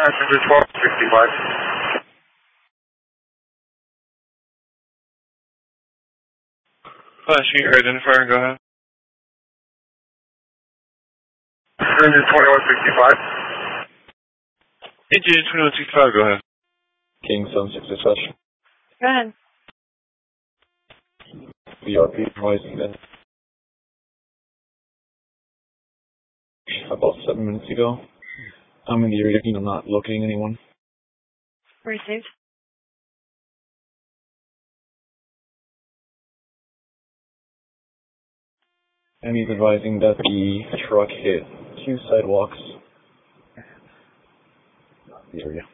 Passenger 1265. Flashing your identifier, go ahead. Engine 2165. Engine 2165, go ahead. King 76 dispatch. Go ahead. BRP rising then. About 7 minutes ago. I'm in the area, I'm not locating anyone. Received. And he's advising that the truck hit 2 sidewalks. The area.